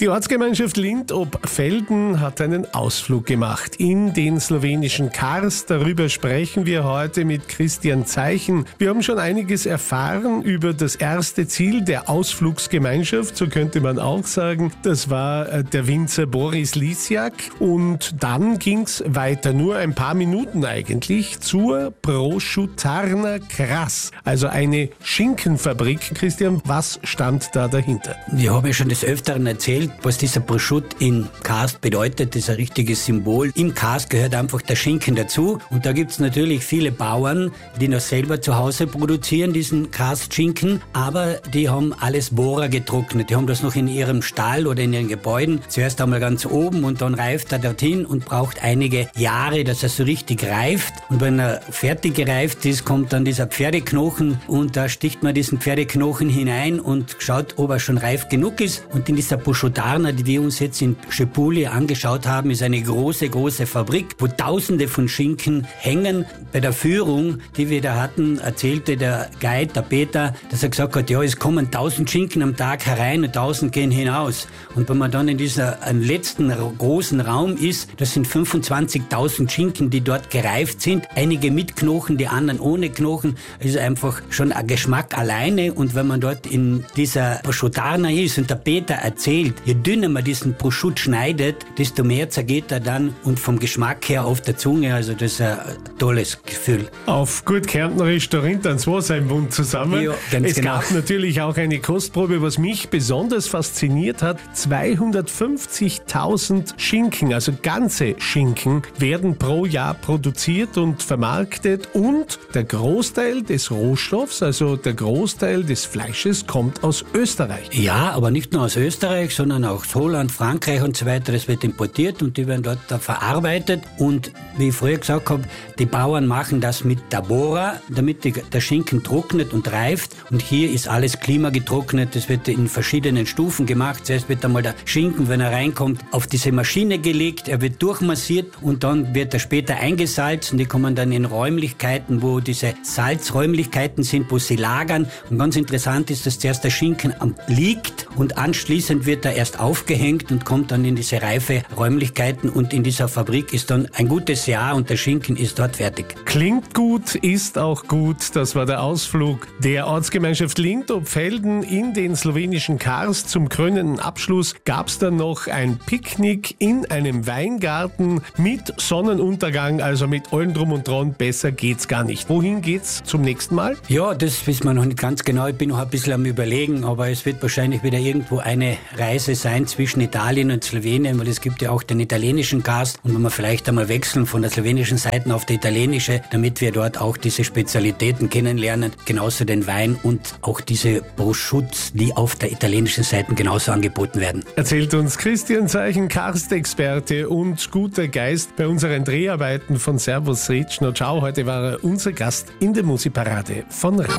Die Ortsgemeinschaft Lindt ob Velden hat einen Ausflug gemacht in den slowenischen Karst. Darüber sprechen wir heute mit Christian Zeichen. Wir haben schon einiges erfahren über das erste Ziel der Ausflugsgemeinschaft, so könnte man auch sagen. Das war der Winzer Boris Lisiak. Und dann ging's weiter, nur ein paar Minuten eigentlich, zur Prosciuttarna Kras, also eine Schinkenfabrik. Christian, was stand da dahinter? Wir haben ja schon des Öfteren erzählt, was dieser Prosciut in Karst bedeutet. Das ist ein richtiges Symbol. Im Karst gehört einfach der Schinken dazu. Und da gibt's natürlich viele Bauern, die noch selber zu Hause produzieren, diesen Karstschinken. Aber die haben alles Bohrer getrocknet. Die haben das noch in ihrem Stall oder in ihren Gebäuden. Zuerst einmal ganz oben und dann reift er dorthin und braucht einige Jahre, dass er so richtig reift. Und wenn er fertig gereift ist, kommt dann dieser Pferdeknochen und da sticht man diesen Pferdeknochen hinein und schaut, ob er schon reif genug ist. Und in dieser Prosciuttarna, die wir uns jetzt in Schepuli angeschaut haben, ist eine große, große Fabrik, wo Tausende von Schinken hängen. Bei der Führung, die wir da hatten, erzählte der Guide, der Peter, dass er gesagt hat, ja, es kommen 1000 Schinken am Tag herein und 1000 gehen hinaus. Und wenn man dann in dieser letzten großen Raum ist, das sind 25.000 Schinken, die dort gereift sind. Einige mit Knochen, die anderen ohne Knochen. Es ist einfach schon ein Geschmack alleine. Und wenn man dort in dieser Prosciuttarna ist und der Peter erzählt, je dünner man diesen Prosciut schneidet, desto mehr zergeht er dann und vom Geschmack her auf der Zunge. Also das ist ein tolles Gefühl. Auf gut kärntnerisch, da rinnt dann zwei im Mund zusammen. Ja, ganz es genau. gab natürlich auch eine Kostprobe, was mich besonders fasziniert hat. 250.000 Schinken, also ganze Schinken, werden pro Jahr produziert und vermarktet und der Großteil des Rohstoffs, also der Großteil des Fleisches, kommt aus Österreich. Ja, aber nicht nur aus Österreich, sondern auch aus Holland, Frankreich und so weiter. Das wird importiert und die werden dort verarbeitet. Und wie ich vorher gesagt habe, die Bauern machen das mit der Bohrer, damit der Schinken trocknet und reift. Und hier ist alles klimagetrocknet. Das wird in verschiedenen Stufen gemacht. Zuerst wird einmal der Schinken, wenn er reinkommt, auf diese Maschine gelegt. Er wird durchmassiert und dann wird er später eingesalzen. Die kommen dann in Räumlichkeiten, wo diese Salzräumlichkeiten sind, wo sie lagern. Und ganz interessant ist, dass zuerst der Schinken liegt und anschließend wird er erst aufgehängt und kommt dann in diese reife Räumlichkeiten und in dieser Fabrik ist dann ein gutes Jahr und der Schinken ist dort fertig. Klingt gut, ist auch gut. Das war der Ausflug der Ortsgemeinschaft Lindt ob Velden in den slowenischen Karst. Zum krönenden Abschluss gab es dann noch ein Picknick in einem Weingarten mit Sonnenuntergang, also mit allem drum und dran. Besser geht's gar nicht. Wohin geht's zum nächsten Mal? Ja, das wissen wir noch nicht ganz genau. Ich bin noch ein bisschen am Überlegen, aber es wird wahrscheinlich wieder irgendwo eine Reise sein zwischen Italien und Slowenien, weil es gibt ja auch den italienischen Karst und wenn wir vielleicht einmal wechseln von der slowenischen Seite auf die italienische, damit wir dort auch diese Spezialitäten kennenlernen, genauso den Wein und auch diese Prosciuts, die auf der italienischen Seite genauso angeboten werden. Erzählt uns Christian Zeichen, Karstexperte und guter Geist bei unseren Dreharbeiten von Servus Ritschner. Ciao, heute war er unser Gast in der Musikparade von Radio.